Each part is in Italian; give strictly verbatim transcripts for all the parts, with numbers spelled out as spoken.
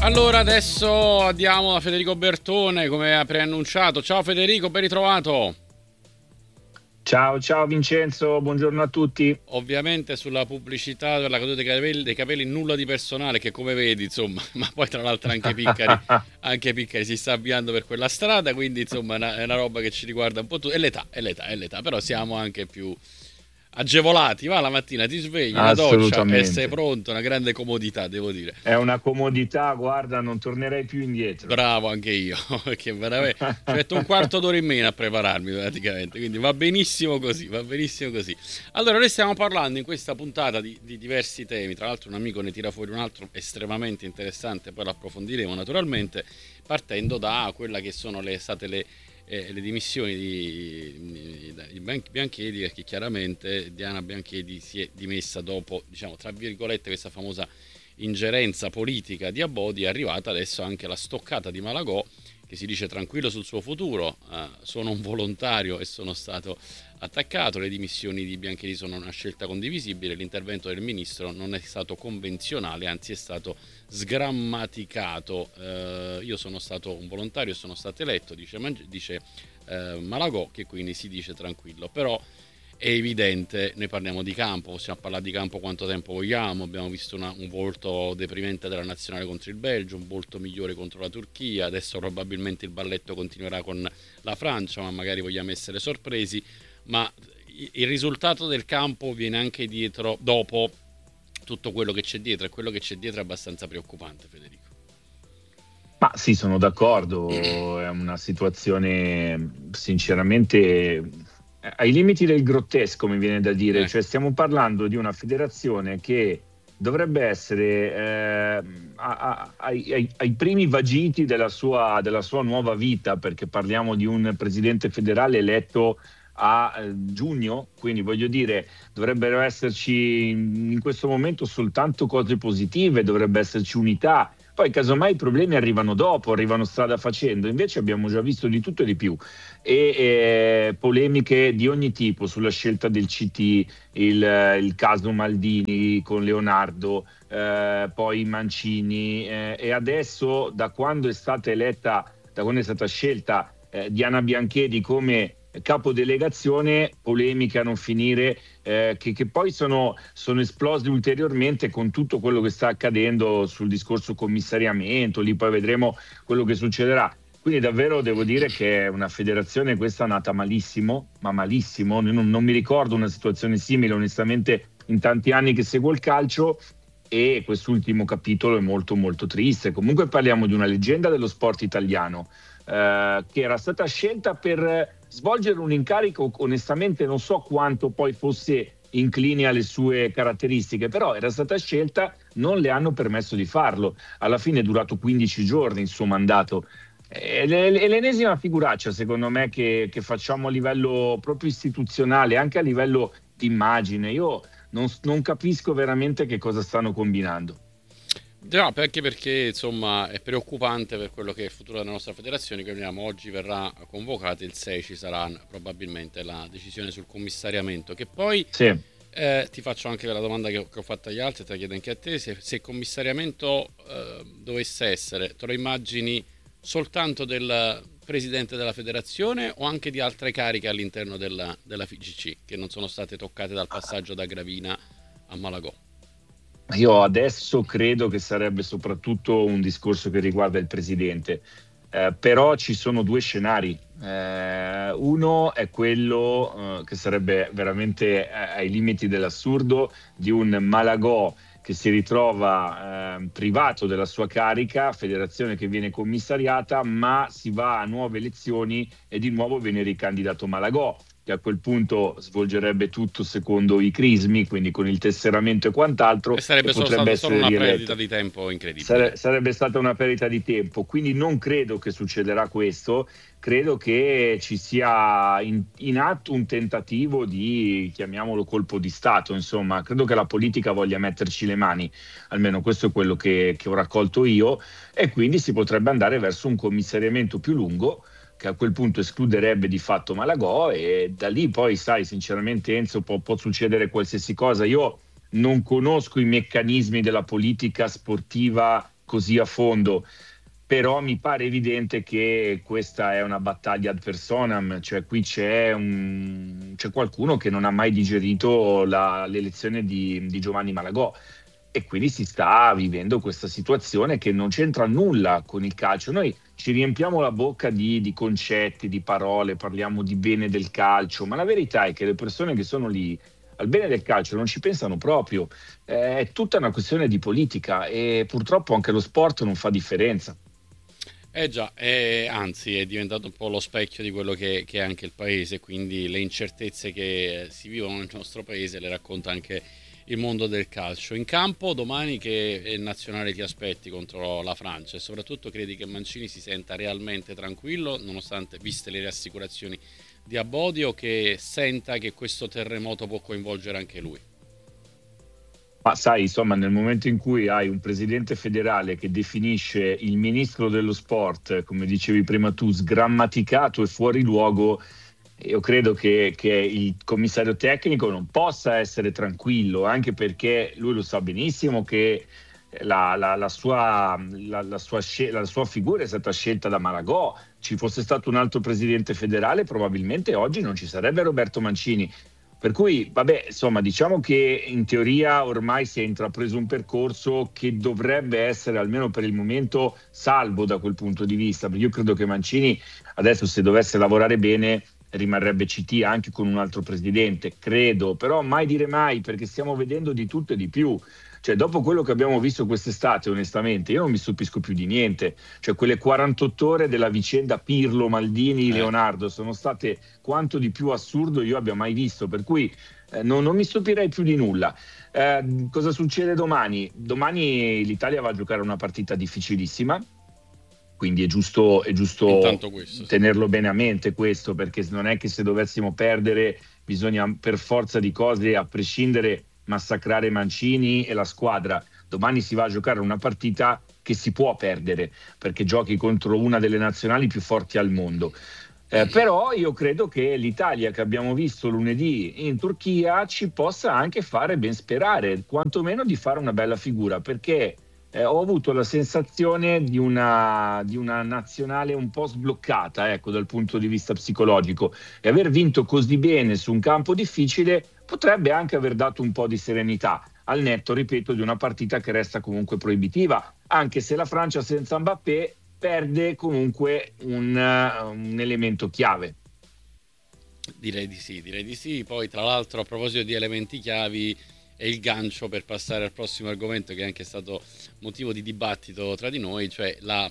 Allora adesso andiamo da Federico Bertone, come ha preannunciato. Ciao Federico, ben ritrovato. Ciao, ciao Vincenzo, buongiorno a tutti. Ovviamente sulla pubblicità per la caduta dei capelli, dei capelli nulla di personale, che come vedi insomma, ma poi tra l'altro anche Piccari, anche Piccari si sta avviando per quella strada, quindi insomma è una, è una roba che ci riguarda un po' tutti. È l'età, è l'età, è l'età, però siamo anche più agevolati, va la mattina, ti svegli, una doccia e sei Assolutamente. pronto, una grande comodità, devo dire. È una comodità, guarda, non tornerei più indietro. Bravo anche io, perché veramente ci metto un quarto d'ora in meno a prepararmi praticamente, quindi va benissimo così, va benissimo così. Allora, noi stiamo parlando in questa puntata di, di diversi temi, tra l'altro un amico ne tira fuori un altro estremamente interessante, poi lo approfondiremo naturalmente, partendo da quella che sono le, state le, eh, le dimissioni di, di Bianchedi, perché chiaramente Diana Bianchedi si è dimessa dopo, diciamo, tra virgolette, questa famosa ingerenza politica di Abodi. È arrivata adesso anche la stoccata di Malagò, che si dice tranquillo sul suo futuro, eh, sono un volontario e sono stato attaccato, le dimissioni di Bianchedi sono una scelta condivisibile, l'intervento del ministro non è stato convenzionale, anzi è stato sgrammaticato, eh, io sono stato un volontario e sono stato eletto, dice, dice eh, Malagò, che quindi si dice tranquillo, però è evidente, noi parliamo di campo, possiamo parlare di campo quanto tempo vogliamo, abbiamo visto una, un volto deprimente della nazionale contro il Belgio, un volto migliore contro la Turchia, adesso probabilmente il balletto continuerà con la Francia, ma magari vogliamo essere sorpresi, ma il risultato del campo viene anche dietro, dopo tutto quello che c'è dietro, e quello che c'è dietro è abbastanza preoccupante, Federico. Ma sì, sono d'accordo, è una situazione sinceramente ai limiti del grottesco, mi viene da dire, Eh, cioè stiamo parlando di una federazione che dovrebbe essere eh, a- a- ai, ai- ai primi vagiti della sua, della sua nuova vita, perché parliamo di un presidente federale eletto a eh, giugno, quindi voglio dire, dovrebbero esserci in in questo momento soltanto cose positive, dovrebbe esserci unità. Poi, casomai, i problemi arrivano dopo, arrivano strada facendo. Invece abbiamo già visto di tutto e di più. E eh, polemiche di ogni tipo sulla scelta del C T, il, il caso Maldini con Leonardo, eh, poi Mancini. Eh, e adesso, da quando è stata eletta, da quando è stata scelta eh, Diana Bianchedi come capodelegazione, polemiche a non finire, eh, che, che poi sono, sono esplose ulteriormente con tutto quello che sta accadendo sul discorso commissariamento, lì poi vedremo quello che succederà. Quindi davvero devo dire che è una federazione questa nata malissimo, ma malissimo. Non, non mi ricordo una situazione simile, onestamente, in tanti anni che seguo il calcio, e quest'ultimo capitolo è molto molto triste. Comunque parliamo di una leggenda dello sport italiano, eh, che era stata scelta per svolgere un incarico, onestamente non so quanto poi fosse incline alle sue caratteristiche, però era stata scelta, non le hanno permesso di farlo. Alla fine è durato quindici giorni il suo mandato. È l'ennesima figuraccia, secondo me, che, che facciamo a livello proprio istituzionale, anche a livello di immagine. Io non, non capisco veramente che cosa stanno combinando. Già, anche perché insomma è preoccupante per quello che è il futuro della nostra federazione, che vediamo oggi verrà convocata, il sei ci sarà probabilmente la decisione sul commissariamento, che poi Sì. eh, ti faccio anche la domanda che ho, che ho fatto agli altri, te la chiedo anche a te, se, se il commissariamento eh, dovesse essere, te lo immagini soltanto del presidente della federazione o anche di altre cariche all'interno della, della F I G C che non sono state toccate dal passaggio da Gravina a Malagò? Io adesso credo che sarebbe soprattutto un discorso che riguarda il presidente. Eh, però ci sono due scenari. Eh, uno è quello eh, che sarebbe veramente eh, ai limiti dell'assurdo, di un Malagò che si ritrova eh, privato della sua carica, federazione che viene commissariata, ma si va a nuove elezioni e di nuovo viene ricandidato Malagò, che a quel punto svolgerebbe tutto secondo i crismi, quindi con il tesseramento e E quant'altro, e sarebbe solo potrebbe stata solo essere una perdita rieletto. di tempo incredibile. Sare- sarebbe stata una perdita di tempo, quindi non credo che succederà questo. Credo che ci sia in, in atto un tentativo di, chiamiamolo, colpo di Stato, insomma. Credo che la politica voglia metterci le mani, almeno questo è quello che, che ho raccolto io, e quindi si potrebbe andare verso un commissariamento più lungo, che a quel punto escluderebbe di fatto Malagò, e da lì poi, sai, sinceramente, Enzo, può, può succedere qualsiasi cosa. Io non conosco i meccanismi della politica sportiva così a fondo. Però mi pare evidente che questa è una battaglia ad personam, cioè qui c'è, un, c'è qualcuno che non ha mai digerito la, l'elezione di, di Giovanni Malagò, e quindi si sta vivendo questa situazione che non c'entra nulla con il calcio. Noi ci riempiamo la bocca di, di concetti, di parole, parliamo di bene del calcio, ma la verità è che le persone che sono lì al bene del calcio non ci pensano proprio. Eh, è tutta una questione di politica, e purtroppo anche lo sport non fa differenza. Eh già, eh, anzi è diventato un po' lo specchio di quello che, che è anche il paese, quindi le incertezze che si vivono nel nostro paese le racconta anche il mondo del calcio. In campo domani che nazionale ti aspetti contro la Francia, e soprattutto credi che Mancini si senta realmente tranquillo, nonostante, viste le rassicurazioni di Abodi, o che senta che questo terremoto può coinvolgere anche lui? Ma sai, insomma, nel momento in cui hai un presidente federale che definisce il ministro dello sport, come dicevi prima tu, sgrammaticato e fuori luogo, io credo che, che il commissario tecnico non possa essere tranquillo, anche perché lui lo sa benissimo che la, la, la, sua, la, la, sua, la sua figura è stata scelta da Malagò. Ci fosse stato un altro presidente federale, probabilmente oggi non ci sarebbe Roberto Mancini. Per cui, vabbè, insomma, diciamo che in teoria ormai si è intrapreso un percorso che dovrebbe essere, almeno per il momento, salvo da quel punto di vista. Perché io credo che Mancini adesso, se dovesse lavorare bene, rimarrebbe C T anche con un altro presidente, credo, però mai dire mai, perché stiamo vedendo di tutto e di più. Cioè, dopo quello che abbiamo visto quest'estate, onestamente, io non mi stupisco più di niente. Cioè, quelle quarantotto ore della vicenda Pirlo, Maldini, Eh. Leonardo sono state quanto di più assurdo io abbia mai visto, per cui eh, non, non mi stupirei più di nulla. Eh, cosa succede domani? Domani l'Italia va a giocare una partita difficilissima, quindi è giusto, è giusto questo, tenerlo sì. bene a mente questo, perché non è che se dovessimo perdere bisogna per forza di cose, a prescindere, massacrare Mancini e la squadra. Domani si va a giocare una partita che si può perdere, perché giochi contro una delle nazionali più forti al mondo. Eh, però io credo che l'Italia che abbiamo visto lunedì in Turchia ci possa anche fare ben sperare, quantomeno di fare una bella figura, perché eh, ho avuto la sensazione di una, di una nazionale un po' sbloccata, ecco, dal punto di vista psicologico, e aver vinto così bene su un campo difficile potrebbe anche aver dato un po' di serenità, al netto, ripeto, di una partita che resta comunque proibitiva, anche se la Francia senza Mbappé perde comunque un, uh, un elemento chiave. Direi di sì, direi di sì. Poi, tra l'altro, a proposito di elementi chiavi, è il gancio per passare al prossimo argomento, che è anche stato motivo di dibattito tra di noi, cioè la,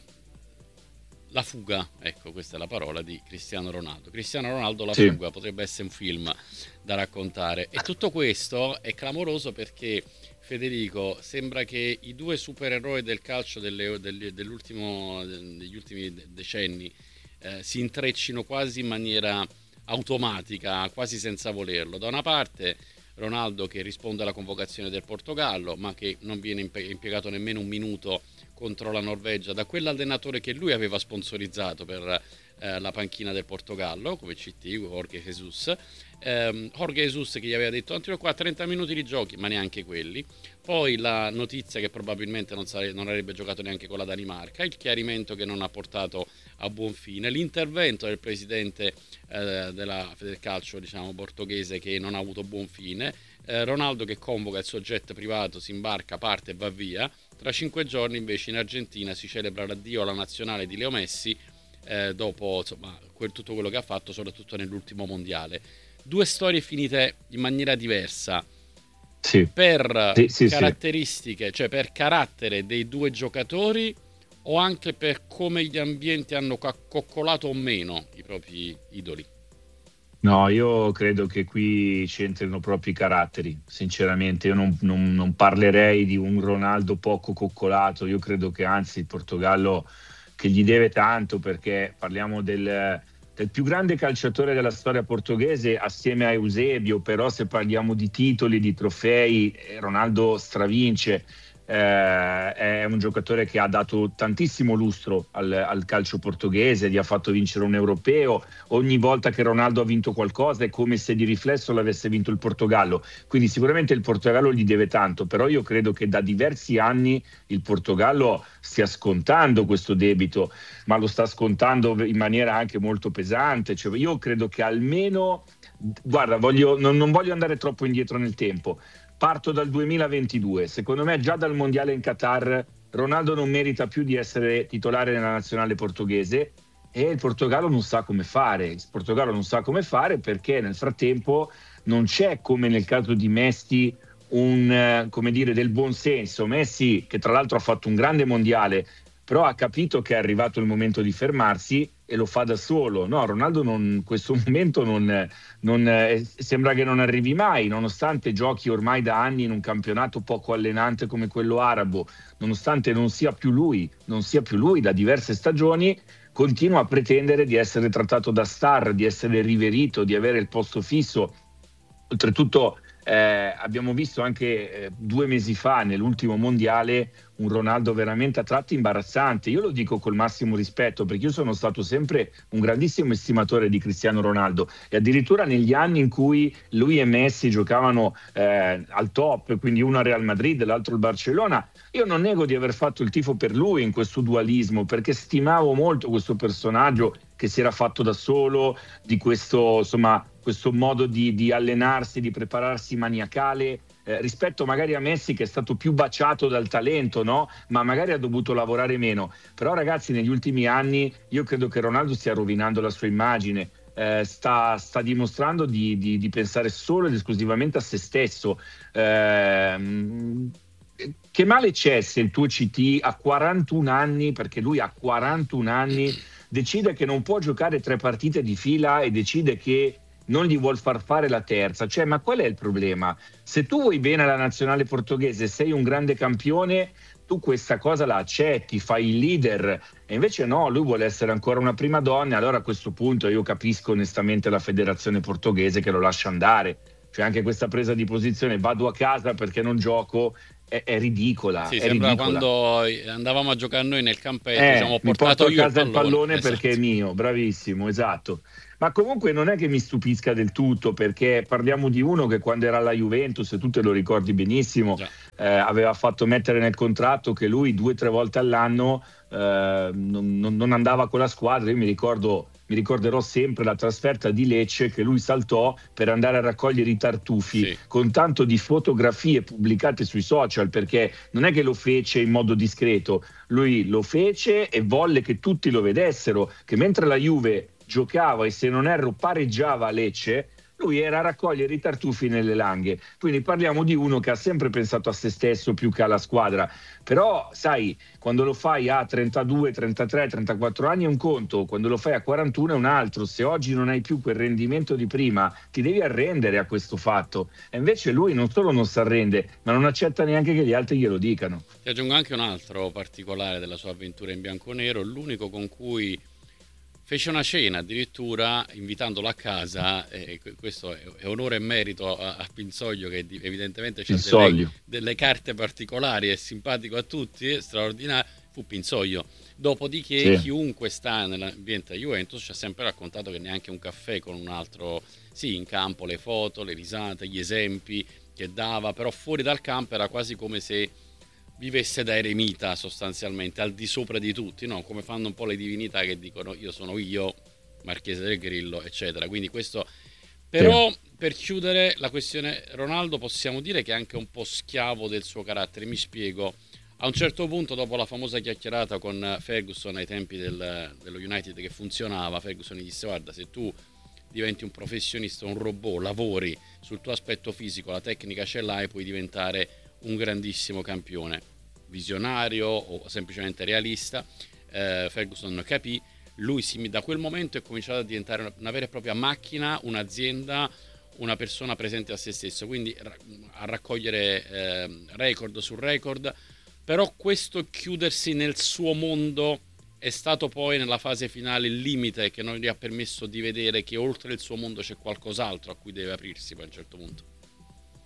la fuga, ecco, questa è la parola, di Cristiano Ronaldo. Cristiano Ronaldo, la Sì. fuga, potrebbe essere un film da raccontare. E tutto questo è clamoroso perché, Federico, sembra che i due supereroi del calcio delle, delle, dell'ultimo, degli ultimi decenni eh, si intreccino quasi in maniera automatica, quasi senza volerlo. Da una parte Ronaldo, che risponde alla convocazione del Portogallo, ma che non viene impiegato nemmeno un minuto contro la Norvegia da quell'allenatore che lui aveva sponsorizzato per eh, la panchina del Portogallo come C T, Jorge Jesus. Eh, Jorge Jesus che gli aveva detto: Antonio, qua trenta minuti di giochi, ma neanche quelli. Poi la notizia che probabilmente non, sare- non avrebbe giocato neanche con la Danimarca, il chiarimento che non ha portato a buon fine, l'intervento del presidente eh, della Federcalcio, diciamo, portoghese, che non ha avuto buon fine, eh, Ronaldo che convoca il suo jet privato, si imbarca, parte e va via. Tra cinque giorni invece in Argentina si celebra l'addio alla nazionale di Leo Messi, eh, dopo, insomma, quel, tutto quello che ha fatto, soprattutto nell'ultimo mondiale. Due storie finite in maniera diversa. Sì. Per sì, sì, caratteristiche, sì. Cioè per carattere dei due giocatori, o anche per come gli ambienti hanno coccolato o meno i propri idoli? No, io credo che qui c'entrino proprio i caratteri, sinceramente. Io non, non, non parlerei di un Ronaldo poco coccolato. Io credo che anzi il Portogallo, che gli deve tanto, perché parliamo del, del più grande calciatore della storia portoghese assieme a Eusebio, però se parliamo di titoli, di trofei, Ronaldo stravince. eh, è un giocatore che ha dato tantissimo lustro al, al calcio portoghese, gli ha fatto vincere un europeo. Ogni volta che Ronaldo ha vinto qualcosa è come se di riflesso l'avesse vinto il Portogallo, quindi sicuramente il Portogallo gli deve tanto, però io credo che da diversi anni il Portogallo stia scontando questo debito, ma lo sta scontando in maniera anche molto pesante. Cioè, io credo che almeno, guarda, voglio, non, non voglio andare troppo indietro nel tempo. Parto dal duemilaventidue. Secondo me già dal mondiale in Qatar Ronaldo non merita più di essere titolare nella nazionale portoghese, e il Portogallo non sa come fare. Il Portogallo non sa come fare perché nel frattempo non c'è, come nel caso di Messi, un, eh, come dire, del buon senso. Messi, che tra l'altro ha fatto un grande mondiale, però ha capito che è arrivato il momento di fermarsi e lo fa da solo. No, Ronaldo non, in questo momento non, non, eh, sembra che non arrivi mai, nonostante giochi ormai da anni in un campionato poco allenante come quello arabo, nonostante non sia più lui, non sia più lui da diverse stagioni, continua a pretendere di essere trattato da star, di essere riverito, di avere il posto fisso. Oltretutto eh, abbiamo visto anche eh, due mesi fa nell'ultimo mondiale un Ronaldo veramente a tratti imbarazzante. Io lo dico col massimo rispetto, perché io sono stato sempre un grandissimo estimatore di Cristiano Ronaldo, e addirittura negli anni in cui lui e Messi giocavano eh, al top, quindi uno al Real Madrid e l'altro al Barcellona, io non nego di aver fatto il tifo per lui in questo dualismo, perché stimavo molto questo personaggio che si era fatto da solo, di questo, insomma, questo modo di, di allenarsi, di prepararsi maniacale, eh, rispetto magari a Messi, che è stato più baciato dal talento, no? Ma magari ha dovuto lavorare meno. Però ragazzi, negli ultimi anni io credo che Ronaldo stia rovinando la sua immagine, eh, sta, sta dimostrando di, di, di pensare solo ed esclusivamente a se stesso. Eh, che male c'è se il tuo C T a quarantuno anni, perché lui ha quarantuno anni, decide che non può giocare tre partite di fila e decide che non gli vuol far fare la terza? Cioè, ma qual è il problema? Se tu vuoi bene alla nazionale portoghese, sei un grande campione, tu questa cosa la accetti, fai il leader, e invece no, lui vuole essere ancora una prima donna. Allora a questo punto io capisco onestamente la federazione portoghese che lo lascia andare. Cioè anche questa presa di posizione, vado a casa perché non gioco, è, è ridicola, Sì, è sembra ridicola. quando andavamo a giocare noi nel campetto, diciamo, Eh, ho mi portato porto a io il casa il pallone. pallone perché è Esatto. mio, bravissimo, esatto. Ma comunque non è che mi stupisca del tutto, perché parliamo di uno che quando era alla Juventus, e tu te lo ricordi benissimo, Già. eh, aveva fatto mettere nel contratto che lui due o tre volte all'anno eh, non, non- non andava con la squadra. Io mi ricordo, mi ricorderò sempre la trasferta di Lecce che lui saltò per andare a raccogliere i tartufi, Sì. con tanto di fotografie pubblicate sui social, perché non è che lo fece in modo discreto, lui lo fece e volle che tutti lo vedessero, che mentre la Juve giocava e, se non erro, pareggiava a Lecce, lui era a raccogliere i tartufi nelle langhe. Quindi parliamo di uno che ha sempre pensato a se stesso più che alla squadra. Però sai, quando lo fai a trentadue, trentatré, trentaquattro anni è un conto, quando lo fai a quarantuno è un altro. Se oggi non hai più quel rendimento di prima, ti devi arrendere a questo fatto. E invece lui non solo non si arrende, ma non accetta neanche che gli altri glielo dicano. Ti aggiungo anche un altro particolare della sua avventura in bianconero, l'unico con cui fece una cena addirittura invitandolo a casa, e questo è onore e merito a, a Pinzoglio, che evidentemente Il c'ha delle, soglio. delle carte particolari, è simpatico a tutti, è straordinario, fu Pinzoglio. Dopodiché Sì. chiunque sta nell'ambiente Juventus ci ha sempre raccontato che neanche un caffè con un altro, sì, in campo le foto, le risate, gli esempi che dava, però fuori dal campo era quasi come se vivesse da eremita, sostanzialmente, al di sopra di tutti, no? Come fanno un po' le divinità che dicono io sono io, Marchese del Grillo, eccetera. Quindi questo, però, Sì. per chiudere la questione Ronaldo, possiamo dire che è anche un po' schiavo del suo carattere. Mi spiego. A un certo punto, dopo la famosa chiacchierata con Ferguson ai tempi del, dello United che funzionava, Ferguson gli disse: guarda, se tu diventi un professionista, un robot, lavori sul tuo aspetto fisico, la tecnica ce l'hai, puoi diventare un grandissimo campione. Visionario o semplicemente realista, eh, Ferguson capì. Lui si, da quel momento è cominciato a diventare una, una vera e propria macchina, un'azienda, una persona presente a se stesso, quindi a raccogliere eh, record su record. Però questo chiudersi nel suo mondo è stato poi nella fase finale il limite che non gli ha permesso di vedere che oltre il suo mondo c'è qualcos'altro a cui deve aprirsi poi a un certo punto.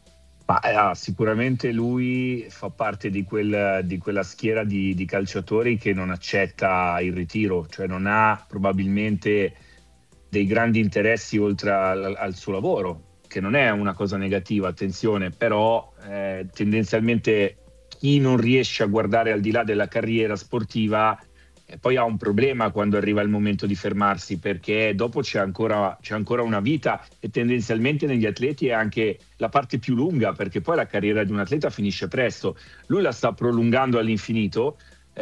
Ma eh, sicuramente lui fa parte di, quel- di quella schiera di, di calciatori che non accetta il ritiro, cioè non ha probabilmente dei grandi interessi oltre al, al suo lavoro, che non è una cosa negativa, attenzione, però eh, tendenzialmente chi non riesce a guardare al di là della carriera sportiva eh, poi ha un problema quando arriva il momento di fermarsi, perché dopo c'è ancora, c'è ancora una vita e tendenzialmente negli atleti è anche la parte più lunga, perché poi la carriera di un atleta finisce presto. Lui la sta prolungando all'infinito,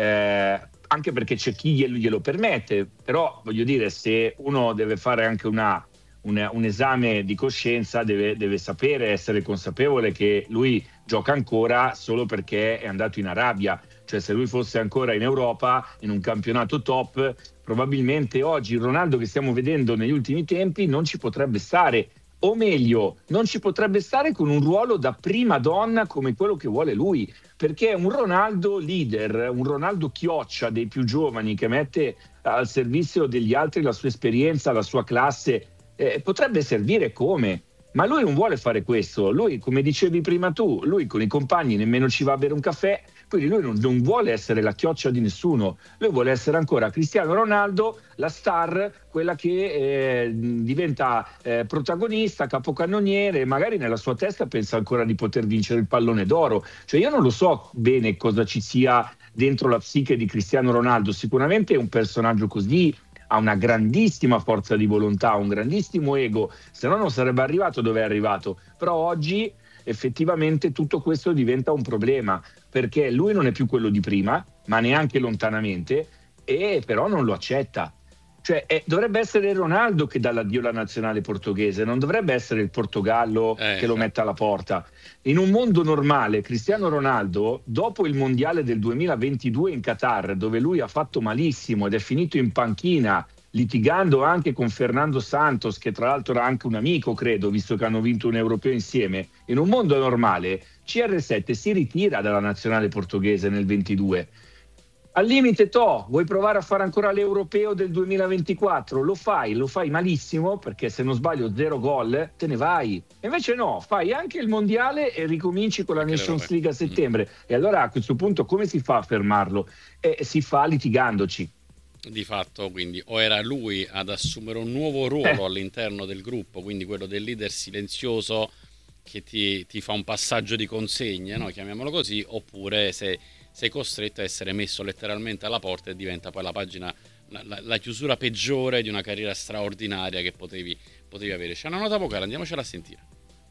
eh, anche perché c'è chi glielo, glielo permette, però voglio dire, se uno deve fare anche una, un, un esame di coscienza, deve, deve sapere, essere consapevole che lui gioca ancora solo perché è andato in Arabia. Cioè, se lui fosse ancora in Europa, in un campionato top, probabilmente oggi il Ronaldo che stiamo vedendo negli ultimi tempi non ci potrebbe stare, o meglio, non ci potrebbe stare con un ruolo da prima donna come quello che vuole lui, perché è un Ronaldo leader, un Ronaldo chioccia dei più giovani che mette al servizio degli altri la sua esperienza, la sua classe, eh, potrebbe servire come. Ma lui non vuole fare questo, lui, come dicevi prima tu, lui con i compagni nemmeno ci va a bere un caffè, quindi lui non, non vuole essere la chioccia di nessuno, lui vuole essere ancora Cristiano Ronaldo, la star, quella che eh, diventa eh, protagonista, capocannoniere, e magari nella sua testa pensa ancora di poter vincere il pallone d'oro. Cioè io non lo so bene cosa ci sia dentro la psiche di Cristiano Ronaldo, sicuramente è un personaggio così, ha una grandissima forza di volontà, un grandissimo ego, se no non sarebbe arrivato dove è arrivato. Però oggi effettivamente tutto questo diventa un problema, perché lui non è più quello di prima, ma neanche lontanamente, e però non lo accetta. Cioè eh, dovrebbe essere Ronaldo che dà l'addio alla nazionale portoghese, non dovrebbe essere il Portogallo Eh, che lo esatto. mette alla porta. In un mondo normale, Cristiano Ronaldo, dopo il mondiale del duemilaventidue in Qatar, dove lui ha fatto malissimo ed è finito in panchina, litigando anche con Fernando Santos, che tra l'altro era anche un amico, credo, visto che hanno vinto un europeo insieme, in un mondo normale, C R sette si ritira dalla nazionale portoghese nel ventidue. Al limite, to, vuoi provare a fare ancora l'europeo del duemilaventiquattro? Lo fai, lo fai malissimo, perché se non sbaglio zero gol, te ne vai. E invece no, fai anche il mondiale e ricominci con la Anche Nations l'Europeo. League a Mm. settembre. E allora a questo punto come si fa a fermarlo? Eh, si fa litigandoci. Di fatto, quindi, o era lui ad assumere un nuovo Eh, ruolo all'interno del gruppo, quindi quello del leader silenzioso che ti, ti fa un passaggio di consegne, no? Chiamiamolo così, oppure se sei costretto a essere messo letteralmente alla porta e diventa poi la pagina, la, la- la chiusura peggiore di una carriera straordinaria che potevi, potevi avere. C'è una nota vocale, andiamocela a sentire.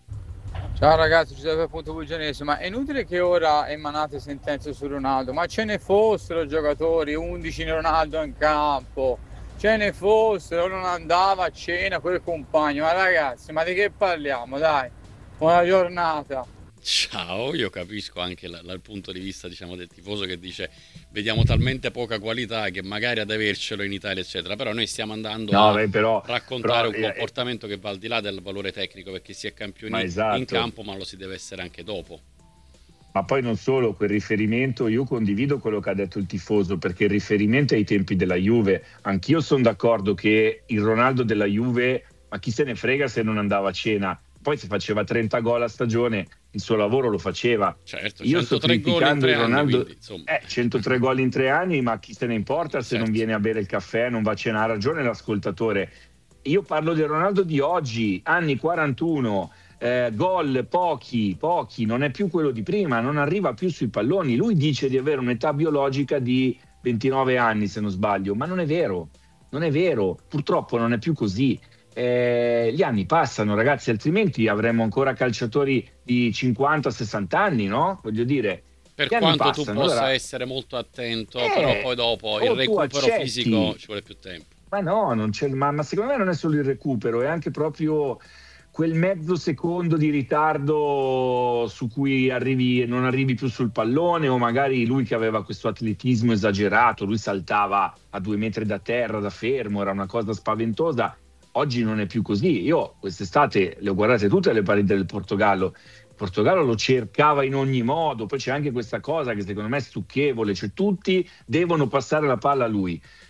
Ciao ragazzi, Giuseppe appunto Bugianese, ma è inutile che ora emanate sentenze su Ronaldo, ma ce ne fossero giocatori, undici Ronaldo in campo, ce ne fossero, non andava a cena con il compagno, ma ragazzi, ma di che parliamo, dai, buona giornata. Ciao, io capisco anche la- dal punto di vista, diciamo, del tifoso che dice vediamo talmente poca qualità che magari ad avercelo in Italia, eccetera. Però noi stiamo andando no, a beh, però, raccontare però un eh, eh, comportamento che va al di là del valore tecnico, perché si è ma campioni in esatto. campo, ma lo si deve essere anche dopo. Ma poi non solo, quel riferimento, io condivido quello che ha detto il tifoso, perché il riferimento è ai tempi della Juve. Anch'io sono d'accordo che il Ronaldo della Juve, ma chi se ne frega se non andava a cena? Poi se faceva trenta gol a stagione, il suo lavoro lo faceva. Certo, Io sto centotré gol in criticando tre il anni, Ronaldo, quindi insomma. eh, centotré gol in tre anni, ma chi se ne importa se non Certo. viene a bere il caffè, non va a cena? Ha ragione l'ascoltatore. Io parlo del Ronaldo di oggi, anni quarantuno, eh, gol pochi, pochi, non è più quello di prima, non arriva più sui palloni. Lui dice di avere un'età biologica di ventinove anni, se non sbaglio, ma non è vero, non è vero, purtroppo non è più così. Eh, gli anni passano, ragazzi, altrimenti avremmo ancora calciatori di cinquanta sessanta anni, no? Voglio dire, Per gli anni quanto tu passano, possa allora, essere molto attento, però eh, poi dopo il o tu recupero fisico accetti. ci vuole più tempo. Ma no, non c'è, ma, ma secondo me non è solo il recupero, è anche proprio quel mezzo secondo di ritardo su cui arrivi, non arrivi più sul pallone, o magari lui che aveva questo atletismo esagerato, lui saltava a due metri da terra, da fermo, era una cosa spaventosa. Oggi non è più così. Io quest'estate le ho guardate tutte le partite del Portogallo. Il Portogallo lo cercava in ogni modo, poi c'è anche questa cosa che secondo me è stucchevole, cioè tutti devono passare la palla a lui.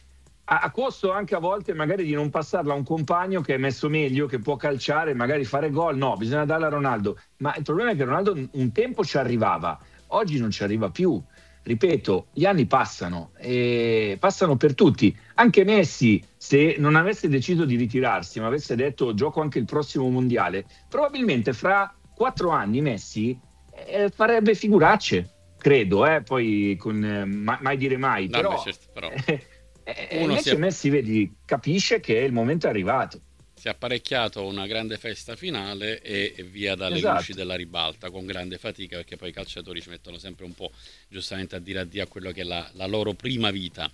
a, a costo anche a volte magari di non passarla a un compagno che è messo meglio, che può calciare, magari fare gol. No, bisogna darla a Ronaldo. Ma il problema è che Ronaldo un tempo ci arrivava, oggi non ci arriva più. Ripeto, gli anni passano e passano per tutti. Anche Messi, se non avesse deciso di ritirarsi, ma avesse detto gioco anche il prossimo mondiale, probabilmente fra quattro anni Messi eh, farebbe figuracce, credo, eh, poi con eh, mai, mai dire mai. No, però, beh, certo, però. Eh, eh, Uno invece si è... Messi, vedi, capisce che il momento è arrivato. Si è apparecchiato una grande festa finale e via dalle Esatto. luci della ribalta con grande fatica, perché poi i calciatori ci mettono sempre un po' giustamente a dire addio a quello che è la, la loro prima vita.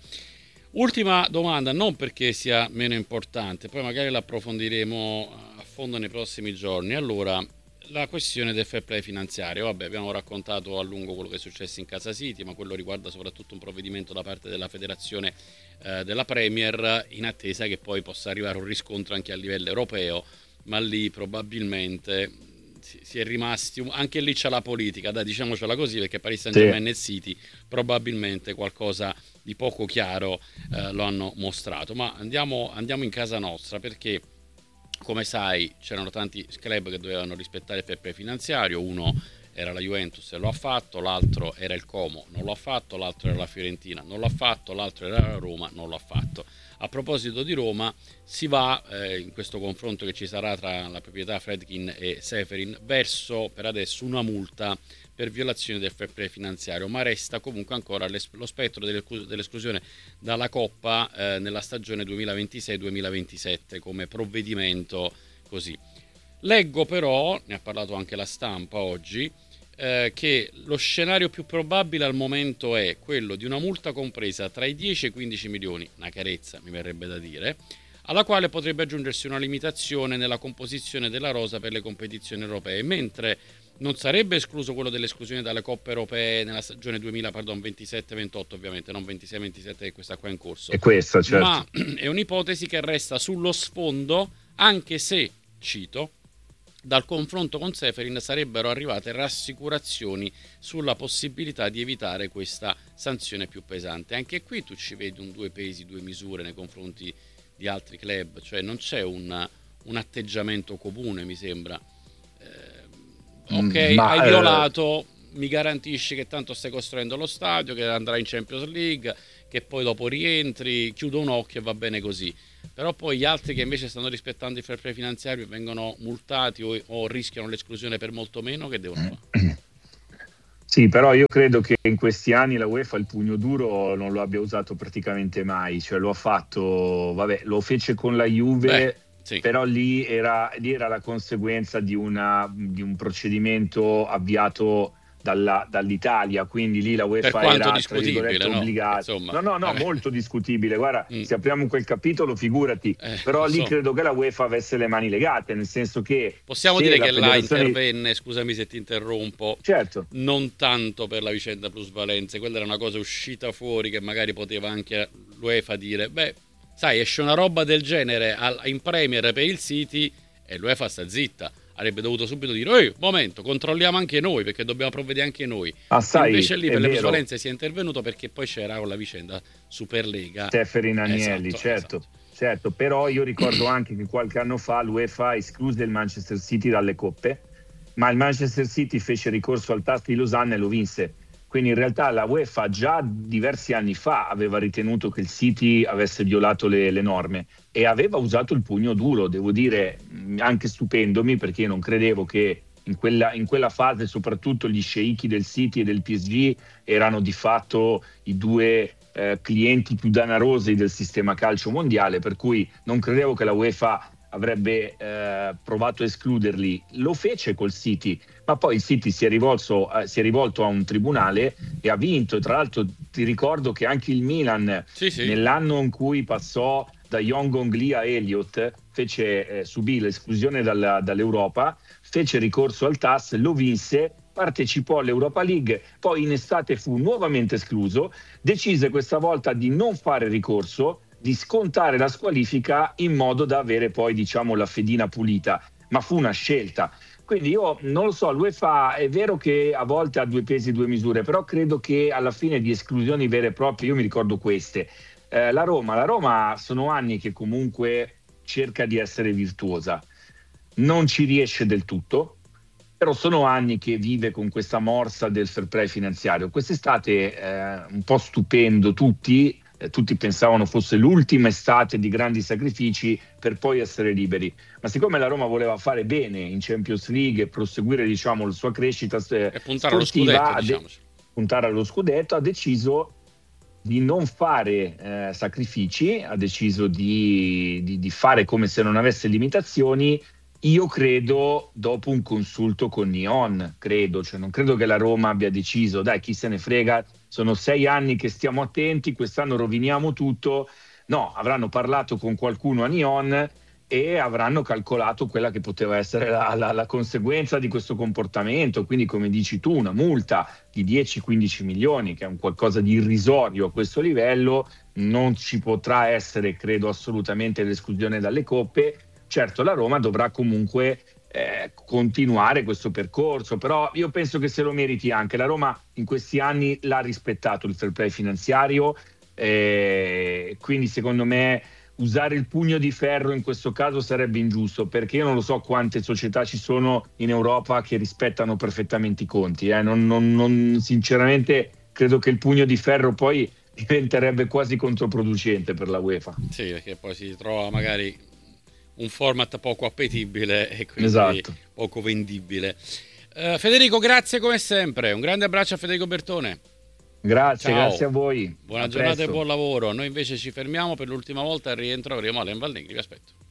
Ultima domanda, non perché sia meno importante, poi magari l'approfondiremo a fondo nei prossimi giorni. Allora, la questione del fair play finanziario, vabbè, abbiamo raccontato a lungo quello che è successo in Casa City, ma quello riguarda soprattutto un provvedimento da parte della federazione eh, della Premier, in attesa che poi possa arrivare un riscontro anche a livello europeo, ma lì probabilmente si, si è rimasti, anche lì c'è la politica, dai, diciamocela così, perché Paris Saint-Germain e City probabilmente qualcosa di poco chiaro eh, lo hanno mostrato. Ma andiamo, andiamo in casa nostra, perché come sai c'erano tanti club che dovevano rispettare il fair play finanziario. Uno era la Juventus e lo ha fatto, l'altro era il Como, non lo ha fatto, l'altro era la Fiorentina, non l'ha fatto, l'altro era la Roma, non lo ha fatto. A proposito di Roma, si va eh, in questo confronto che ci sarà tra la proprietà Friedkin e Ceferin verso per adesso una multa per violazione del fair play finanziario, ma resta comunque ancora lo spettro dell'esclusione dalla Coppa eh, nella stagione duemilaventisei duemilaventisette come provvedimento così. Leggo però, ne ha parlato anche la stampa oggi, eh, che lo scenario più probabile al momento è quello di una multa compresa tra i dieci e i quindici milioni, una carezza mi verrebbe da dire, alla quale potrebbe aggiungersi una limitazione nella composizione della rosa per le competizioni europee, mentre non sarebbe escluso quello dell'esclusione dalle coppe europee nella stagione duemila, pardon, ventisette ventotto ovviamente, non ventisei ventisette che questa qua è in corso. È questa, certo. Ma è un'ipotesi che resta sullo sfondo, anche se, cito, dal confronto con Ceferin sarebbero arrivate rassicurazioni sulla possibilità di evitare questa sanzione più pesante. Anche qui tu ci vedi un due pesi, due misure nei confronti di altri club, cioè non c'è un, un atteggiamento comune, mi sembra. Ok, Ma, hai eh... violato, mi garantisci che tanto stai costruendo lo stadio, che andrà in Champions League, che poi dopo rientri, chiudo un occhio e va bene così. Però poi gli altri che invece stanno rispettando il fair play finanziario vengono multati o, o rischiano l'esclusione per molto meno, che devono fare? Sì, però io credo che in questi anni la UEFA il pugno duro non lo abbia usato praticamente mai, cioè lo ha fatto, vabbè, lo fece con la Juve. Beh. Sì. Però lì era, lì era la conseguenza di, una, di un procedimento avviato dalla, dall'Italia, quindi lì la UEFA era tra virgolette no? obbligata. Insomma, no, no, no, vabbè. Molto discutibile. Guarda, mm. se apriamo quel capitolo, figurati. Eh, però lì so. credo che la UEFA avesse le mani legate, nel senso che possiamo dire che là intervenne, scusami se ti interrompo, certo. non tanto per la vicenda plusvalenze, quella era una cosa uscita fuori che magari poteva anche l'UEFA dire, beh, sai, esce una roba del genere in Premier per il City e l'UEFA sta zitta. Avrebbe dovuto subito dire, ehi, momento, controlliamo anche noi perché dobbiamo provvedere anche noi. Ah, sai, invece lì per vero. le plusvalenze si è intervenuto perché poi c'era con la vicenda Superlega. Ceferin Agnelli, esatto, certo, esatto. certo. Però io ricordo anche che qualche anno fa l'UEFA escluse il Manchester City dalle coppe, ma il Manchester City fece ricorso al T A S di Losanna e lo vinse. Quindi in realtà la UEFA già diversi anni fa aveva ritenuto che il City avesse violato le, le norme e aveva usato il pugno duro, devo dire, anche stupendomi, perché io non credevo che in quella, in quella fase soprattutto gli sceicchi del City e del P S G erano di fatto i due eh, clienti più danarosi del sistema calcio mondiale, per cui non credevo che la UEFA avrebbe eh, provato a escluderli. Lo fece col City, ma poi il City si è rivolto, eh, si è rivolto a un tribunale e ha vinto. Tra l'altro ti ricordo che anche il Milan, sì, sì. nell'anno in cui passò da Yongongli a Elliott, fece eh, subì l'esclusione dalla, dall'Europa, fece ricorso al T A S, lo vinse, partecipò all'Europa League, poi in estate fu nuovamente escluso, decise questa volta di non fare ricorso, di scontare la squalifica in modo da avere poi, diciamo, la fedina pulita, ma fu una scelta. Quindi io non lo so, l'UEFA è vero che a volte ha due pesi due misure, però credo che alla fine di esclusioni vere e proprie, io mi ricordo queste, eh, la Roma, la Roma sono anni che comunque cerca di essere virtuosa, non ci riesce del tutto, però sono anni che vive con questa morsa del fair play finanziario. Quest'estate eh, un po' stupendo tutti, eh, tutti pensavano fosse l'ultima estate di grandi sacrifici per poi essere liberi, ma siccome la Roma voleva fare bene in Champions League e proseguire, diciamo, la sua crescita eh, e puntare allo sportiva, scudetto, ha de- diciamoci. puntare allo scudetto, ha deciso di non fare eh, sacrifici, ha deciso di, di, di fare come se non avesse limitazioni. Io credo, dopo un consulto con Nyon, credo, cioè non credo che la Roma abbia deciso, dai, chi se ne frega, sono sei anni che stiamo attenti, quest'anno roviniamo tutto. No, avranno parlato con qualcuno a Nyon e avranno calcolato quella che poteva essere la, la, la conseguenza di questo comportamento, quindi come dici tu, una multa di dieci quindici milioni, che è un qualcosa di irrisorio a questo livello, non ci potrà essere, credo, assolutamente l'esclusione dalle coppe. Certo, la Roma dovrà comunque eh, continuare questo percorso, però io penso che se lo meriti anche. La Roma in questi anni l'ha rispettato il fair play finanziario, eh, quindi secondo me usare il pugno di ferro in questo caso sarebbe ingiusto, perché io non lo so quante società ci sono in Europa che rispettano perfettamente i conti. Eh. Non, non, non, sinceramente credo che il pugno di ferro poi diventerebbe quasi controproducente per la UEFA. Sì, perché poi si trova magari un format poco appetibile e quindi esatto. poco vendibile. Uh, Federico, grazie come sempre. Un grande abbraccio a Federico Bertone. Grazie, Ciao. grazie a voi. Buona a giornata presto. e buon lavoro. Noi invece ci fermiamo per l'ultima volta, al rientro avremo Alain Valnegri. Vi aspetto.